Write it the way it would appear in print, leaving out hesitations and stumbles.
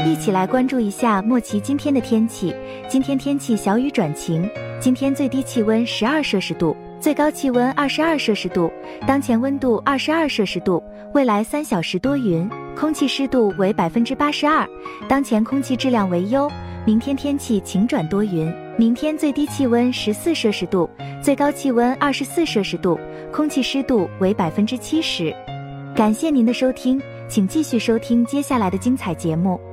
一起来关注一下莫奇今天的天气。今天天气小雨转晴，今天最低气温12摄氏度，最高气温22摄氏度，当前温度22摄氏度，未来3小时多云，空气湿度为82%，当前空气质量为优。明天天气晴转多云，明天最低气温14摄氏度，最高气温24摄氏度，空气湿度为70%。感谢您的收听，请继续收听接下来的精彩节目。